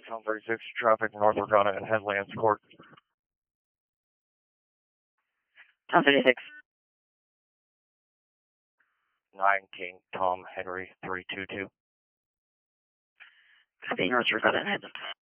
Tom 36, traffic north Regana and Headlands Court. Tom 36. 19, Tom Henry 322. Copy, north Regana and Headlands.